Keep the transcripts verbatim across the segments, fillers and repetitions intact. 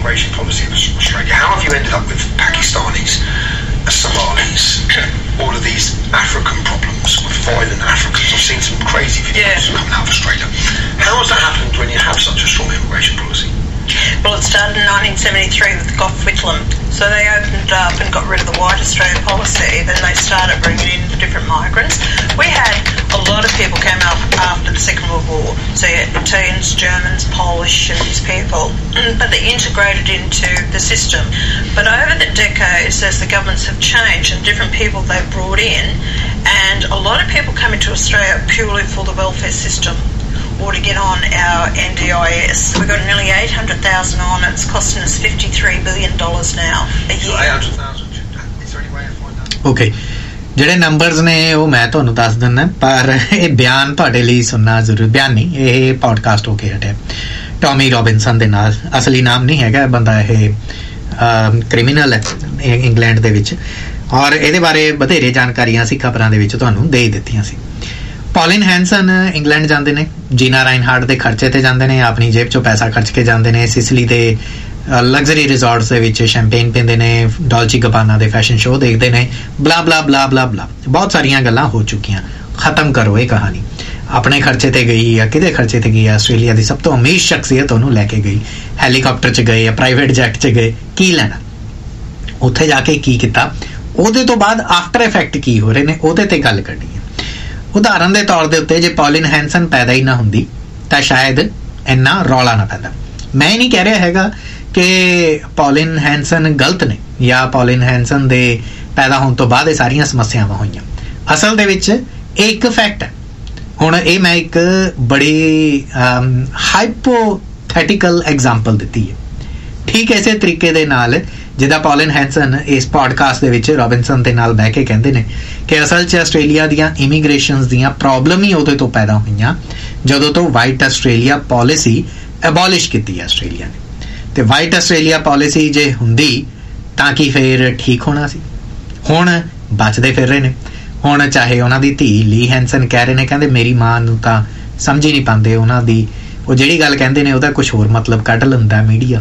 immigration policy of Australia? How have you ended up with Pakistanis, Somalis, all of these African problems with violent Africans? I've seen some crazy videos yeah. coming out of Australia. How has that happened when you have such a strong immigration policy? Well, it started in nineteen seventy-three with Gough Whitlam. So they opened up and got rid of the White Australia policy. Then they started bringing in the different migrants. We had a lot of people came up after the Second World War. So you had Italians, Germans, Polish and these people. But they integrated into the system. But over the decades, as the governments have changed and different people they've brought in, and a lot of people come into Australia purely for the welfare system, or to get on our N D I S. We've got nearly eight hundred thousand on it. It's costing us fifty-three billion dollars now a year. eight hundred thousand. Is there any way of finding that? Okay. ਜਿਹੜੇ numbers ਨੇ ਉਹ ਮੈਂ ਤੁਹਾਨੂੰ ਦੱਸ ਦਿੰਦਾ, ਪਰ ਇਹ ਬਿਆਨ ਤੁਹਾਡੇ ਲਈ ਸੁਣਨਾ ਜ਼ਰੂਰੀ ਬਿਆਨ ਨਹੀਂ, ਇਹ ਪੋਡਕਾਸਟ ਹੋ ਕੇ ਹਟਿਆ ਟੌਮੀ ਰੋਬਿਨਸਨ ਦੇ ਨਾਲ। ਅਸਲੀ ਨਾਮ ਨਹੀਂ ਹੈਗਾ ਬੰਦਾ, ਇਹ ਕ੍ਰਿਮੀਨਲ ਹੈ ਇੰਗਲੈਂਡ ਦੇ ਵਿੱਚ, ਔਰ ਇਹਦੇ ਬਾਰੇ ਬਥੇਰੇ ਜਾਣਕਾਰੀਆਂ ਅਸੀਂ ਖਬਰਾਂ ਦੇ ਵਿੱਚ ਤੁਹਾਨੂੰ ਦੇ ਦਿੱਤੀਆਂ ਸੀ। ਪੌਲਿਨ ਹੈਂਸਨ ਇੰਗਲੈਂਡ ਜਾਂਦੇ ਨੇ, ਜੀਨਾ ਰਾਈਨਹਾਰਟ ਦੇ ਖਰਚੇ ਤੇ ਜਾਂਦੇ ਨੇ, ਆਪਣੀ ਜੇਬ ਚੋਂ ਪੈਸਾ ਖਰਚ ਕੇ ਜਾਂਦੇ ਨੇ, ਸਿਸਲੀ ਦੇ ਲਗਜ਼ਰੀ ਰਿਜ਼ੋਰਟਸ ਦੇ ਵਿੱਚ ਸ਼ੈਂਪੇਨ ਪੀਂਦੇ ਨੇ, ਡੋਲਚੀ ਗਬਾਨਾ ਦੇ ਫੈਸ਼ਨ ਸ਼ੋਅ ਦੇਖਦੇ ਨੇ, ਬਲਾ ਬਲਾ ਬਲਾ ਬਲਾ ਬਲਾ ਬਹੁਤ ਸਾਰੀਆਂ ਗੱਲਾਂ ਹੋ ਚੁੱਕੀਆਂ। ਖਤਮ ਕਰੋ ਇਹ ਕਹਾਣੀ। ਆਪਣੇ ਖਰਚੇ ਤੇ ਗਈ ਜਾਂ ਕਿਹਦੇ ਖਰਚੇ ਤੇ ਗਈ? ਆਸਟ੍ਰੇਲੀਆ ਦੀ ਸਭ ਤੋਂ ਅਮੀਰ ਸ਼ਖਸੀਅਤ ਉਹਨੂੰ ਲੈ ਕੇ ਗਈ, ਹੈਲੀਕਾਪਟਰ 'ਚ ਗਏ ਜਾਂ ਪ੍ਰਾਈਵੇਟ ਜੈਟ 'ਚ ਗਏ, ਕੀ ਲੈਣਾ? ਉੱਥੇ ਜਾ ਕੇ ਕੀ ਕੀਤਾ? ਉਹਦੇ ਤੋਂ ਬਾਅਦ ਆਫਟਰ ਇਫੈਕਟ ਕੀ ਹੋ ਰਹੇ ਨੇ, ਉਹਦੇ ਤੇ ਗੱਲ ਕਰਨੀ ਹੈ। ਉਦਾਹਰਨ ਦੇ ਤੌਰ ਦੇ ਉੱਤੇ ਜੇ ਪੌਲਿਨ ਹੈਂਸਨ ਪੈਦਾ ਹੀ ਨਾ ਹੁੰਦੀ ਤਾਂ ਸ਼ਾਇਦ ਇੰਨਾ ਰੌਲਾ ਨਾ ਪੈਂਦਾ। ਮੈਂ ਇਹ ਨਹੀਂ ਕਹਿ ਰਿਹਾ ਹੈਗਾ ਕਿ ਪੌਲਿਨ ਹੈਂਸਨ ਗਲਤ ਨੇ ਜਾਂ ਪੌਲਿਨ ਹੈਂਸਨ ਦੇ ਪੈਦਾ ਹੋਣ ਤੋਂ ਬਾਅਦ ਇਹ ਸਾਰੀਆਂ ਸਮੱਸਿਆਵਾਂ ਹੋਈਆਂ। ਅਸਲ ਦੇ ਵਿੱਚ ਇਹ ਇੱਕ ਫੈਕਟ ਹੈ। ਹੁਣ ਇਹ ਮੈਂ ਇੱਕ ਬੜੀ ਹਾਈਪੋਥੈਟੀਕਲ ਐਗਜ਼ਾਮਪਲ ਦਿੱਤੀ ਹੈ। ਠੀਕ ਇਸੇ ਤਰੀਕੇ ਦੇ ਨਾਲ ਜਿੱਦਾਂ ਪੌਲਿਨ ਹੈਂਸਨ ਇਸ ਪੋਡਕਾਸਟ ਦੇ ਵਿੱਚ ਰੋਬਿਨਸਨ ਦੇ ਨਾਲ ਬਹਿ ਕੇ ਕਹਿੰਦੇ ਨੇ ਕਿ ਅਸਲ 'ਚ ਆਸਟ੍ਰੇਲੀਆ ਦੀਆਂ ਇਮੀਗ੍ਰੇਸ਼ਨਸ ਦੀਆਂ ਪ੍ਰੋਬਲਮ ਹੀ ਉਦੋਂ ਤੋਂ ਪੈਦਾ ਹੋਈਆਂ ਜਦੋਂ ਤੋਂ ਵਾਈਟ ਆਸਟ੍ਰੇਲੀਆ ਪਾਲਿਸੀ ਐਬੋਲਿਸ਼ ਕੀਤੀ ਆਸਟ੍ਰੇਲੀਆ ਨੇ। ਤੇ ਵਾਈਟ ਆਸਟ੍ਰੇਲੀਆ ਪਾਲਿਸੀ ਜੇ ਹੁੰਦੀ ਤਾਂ ਕੀ ਫਿਰ ਠੀਕ ਹੋਣਾ ਸੀ? ਹੁਣ ਬਚਦੇ ਫਿਰ ਰਹੇ ਨੇ। ਹੁਣ ਚਾਹੇ ਉਹਨਾਂ ਦੀ ਧੀ ਲੀ ਹੈਂਸਨ ਕਹਿ ਰਹੇ ਨੇ, ਕਹਿੰਦੇ ਮੇਰੀ ਮਾਂ ਨੂੰ ਤਾਂ ਸਮਝ ਹੀ ਨਹੀਂ ਪਾਉਂਦੇ, ਉਹਨਾਂ ਦੀ ਉਹ ਜਿਹੜੀ ਗੱਲ ਕਹਿੰਦੇ ਨੇ ਉਹਦਾ ਕੁਛ ਹੋਰ ਮਤਲਬ ਕੱਢ ਲੈਂਦਾ ਮੀਡੀਆ।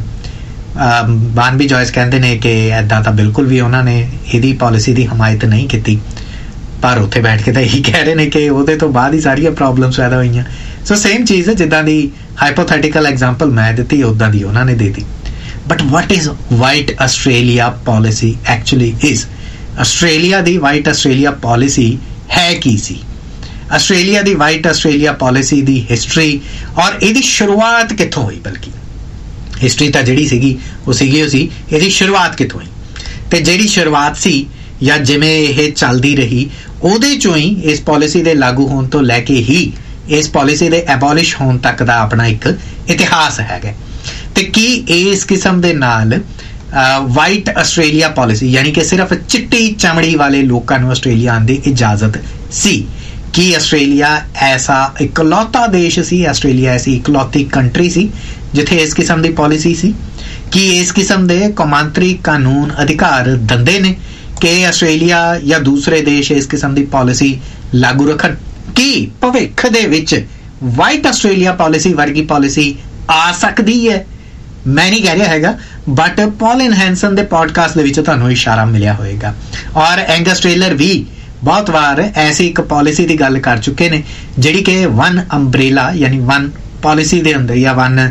ਬਾਨਬੀ ਜੋਇਸ ਕਹਿੰਦੇ ਨੇ ਕਿ ਇੱਦਾਂ ਤਾਂ ਬਿਲਕੁਲ ਵੀ ਉਹਨਾਂ ਨੇ ਇਹਦੀ ਪਾਲਿਸੀ ਦੀ ਹਮਾਇਤ ਨਹੀਂ ਕੀਤੀ, ਪਰ ਉੱਥੇ ਬੈਠ ਕੇ ਤਾਂ ਇਹੀ ਕਹਿ ਰਹੇ ਨੇ ਕਿ ਉਹਦੇ ਤੋਂ ਬਾਅਦ ਹੀ ਸਾਰੀਆਂ ਪ੍ਰੋਬਲਮਸ ਪੈਦਾ ਹੋਈਆਂ। ਸੋ ਸੇਮ ਚੀਜ਼ ਹੈ, ਜਿੱਦਾਂ ਦੀ ਹਾਈਪੋਥੈਟੀਕਲ ਐਗਜ਼ਾਮਪਲ ਮੈਂ ਦਿੱਤੀ ਉੱਦਾਂ ਦੀ ਉਹਨਾਂ ਨੇ ਦੇ ਦਿੱਤੀ। But what is white Australia policy actually is? Australia the white Australia policy ਹੈ ਕੀ ਸੀ? ਆਸਟ੍ਰੇਲੀਆ ਦੀ ਵਾਈਟ ਆਸਟ੍ਰੇਲੀਆ ਪਾਲਿਸੀ ਦੀ ਹਿਸਟਰੀ ਔਰ ਇਹਦੀ ਸ਼ੁਰੂਆਤ ਕਿੱਥੋਂ ਹੋਈ? ਬਲਕਿ ਹਿਸਟਰੀ ਤਾਂ ਜਿਹੜੀ ਸੀਗੀ ਉਹ ਸੀਗੀ ਉਹ ਸੀ, ਇਹਦੀ ਸ਼ੁਰੂਆਤ ਕਿੱਥੋਂ ਹੋਈ? ਤੇ ਜਿਹੜੀ ਸ਼ੁਰੂਆਤ ਸੀ ਜਾਂ ਜਿਵੇਂ ਇਹ ਚੱਲਦੀ ਰਹੀ ਉਹਦੇ ਚੋਂ ਹੀ ਇਸ ਪਾਲਿਸੀ ਦੇ ਲਾਗੂ ਹੋਣ ਤੋਂ ਲੈ ਕੇ ਹੀ ਇਸ ਪਾਲਿਸੀ ਦੇ ਐਬੋਲਿਸ਼ ਹੋਣ ਤੱਕ ਦਾ ਆਪਣਾ ਇੱਕ ਇਤਿਹਾਸ ਹੈਗਾ। ਤੇ ਕੀ ਇਸ ਕਿਸਮ ਦੇ ਨਾਲ ਵਾਈਟ ਆਸਟ੍ਰੇਲੀਆ ਪਾਲਿਸੀ ਯਾਨੀ ਕਿ ਸਿਰਫ ਚਿੱਟੀ ਚਮੜੀ ਵਾਲੇ ਲੋਕਾਂ ਨੂੰ ਆਸਟ੍ਰੇਲੀਆ ਆਉਣ ਦੀ ਇਜਾਜ਼ਤ ਸੀ? ਕੀ ਆਸਟ੍ਰੇਲੀਆ ਐਸਾ ਇਕਲੌਤਾ ਦੇਸ਼ ਸੀ, ਆਸਟ੍ਰੇਲੀਆ ਐਸੀ ਇਕਲੌਤੀ ਕੰਟਰੀ ਸੀ ਜਿੱਥੇ ਇਸ ਕਿਸਮ ਦੀ ਪਾਲਿਸੀ ਸੀ? ਕੀ ਇਸ ਕਿਸਮ ਦੇ ਕੌਮਾਂਤਰੀ ਕਾਨੂੰਨ ਅਧਿਕਾਰ ਦਿੰਦੇ ਨੇ ਕਿ ਆਸਟ੍ਰੇਲੀਆ ਜਾਂ ਦੂਸਰੇ ਦੇਸ਼ ਇਸ ਕਿਸਮ ਦੀ ਪਾਲਿਸੀ ਲਾਗੂ ਰੱਖਣ? ਕੀ ਭਵਿੱਖ ਦੇ ਵਿੱਚ ਵਾਈਟ ਆਸਟ੍ਰੇਲੀਆ ਪਾਲਿਸੀ ਵਰਗੀ ਪਾਲਿਸੀ ਆ ਸਕਦੀ ਹੈ? ਮੈਂ ਨਹੀਂ ਕਹਿ ਰਿਹਾ ਹੈਗਾ, ਬਟ ਪੌਲਿਨ ਹੈਂਸਨ ਦੇ ਪੋਡਕਾਸਟ ਦੇ ਵਿੱਚ ਤੁਹਾਨੂੰ ਇਸ਼ਾਰਾ ਮਿਲਿਆ ਹੋਏਗਾ। ਔਰ ਐਂਗਸ ਟੇਲਰ ਵੀ ਬਹੁਤ ਵਾਰ ਐਸੀ ਇੱਕ ਪਾਲਿਸੀ ਦੀ ਗੱਲ ਕਰ ਚੁੱਕੇ ਨੇ ਜਿਹੜੀ ਕਿ ਵਨ ਅੰਬਰੇਲਾ ਯਾਨੀ ਵਨ ਪਾਲਿਸੀ ਦੇ ਅੰਦਰ ਜਾਂ ਵਨ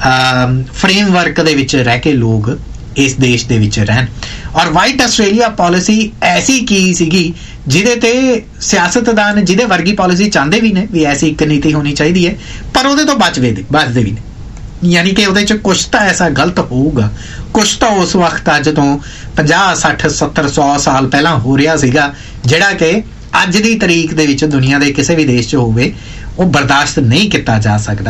ਫਰੇਮਵਰਕ ਦੇ ਵਿੱਚ ਰਹਿ ਕੇ ਲੋਕ ਇਸ ਦੇਸ਼ ਦੇ ਵਿੱਚ ਰਹਿਣ। ਔਰ ਵਾਈਟ ਆਸਟ੍ਰੇਲੀਆ ਪਾਲਿਸੀ ਐਸੀ ਕੀ ਸੀਗੀ ਜਿਹਦੇ ਤੇ ਸਿਆਸਤਦਾਨ ਜਿਹਦੇ ਵਰਗੀ ਪਾਲਿਸੀ ਚਾਹੁੰਦੇ ਵੀ ਨੇ ਵੀ ਐਸੀ ਇੱਕ ਨੀਤੀ ਹੋਣੀ ਚਾਹੀਦੀ ਹੈ, ਪਰ ਉਹਦੇ ਤੋਂ ਬਚਵੇ ਦੇ ਬਚਦੇ ਵੀ ਨੇ। ਯਾਨੀ ਕਿ ਉਹਦੇ 'ਚ ਕੁਛ ਤਾਂ ਐਸਾ ਗਲਤ ਹੋਊਗਾ, ਕੁਛ ਤਾਂ ਉਸ ਵਕਤ ਅੱਜ ਤੋਂ ਪੰਜਾਹ ਸੱਠ ਸੱਤਰ ਸੌ ਸਾਲ ਪਹਿਲਾਂ ਹੋ ਰਿਹਾ ਸੀਗਾ ਜਿਹੜਾ ਕਿ ਅੱਜ ਦੀ ਤਰੀਕ ਦੇ ਵਿੱਚ ਦੁਨੀਆ ਦੇ ਕਿਸੇ ਵੀ ਦੇਸ਼ 'ਚ ਹੋਵੇ ਉਹ ਬਰਦਾਸ਼ਤ ਨਹੀਂ ਕੀਤਾ ਜਾ ਸਕਦਾ।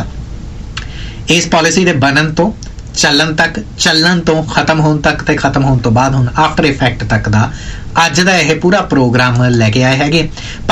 ਇਸ ਪਾਲਿਸੀ ਦੇ ਬਣਨ ਤੋਂ ਚੱਲਣ ਤੱਕ, ਚੱਲਣ ਤੋਂ ਖਤਮ ਹੋਣ ਤੱਕ ਤੇ ਖਤਮ ਹੋਣ ਤੋਂ ਬਾਅਦ ਹੁਣ ਆਫਟਰ ਇਫੈਕਟ ਤੱਕ ਦਾ ਅੱਜ ਦਾ ਇਹ ਪੂਰਾ ਪ੍ਰੋਗਰਾਮ ਲੈ ਕੇ ਆਏ ਹੈਗੇ।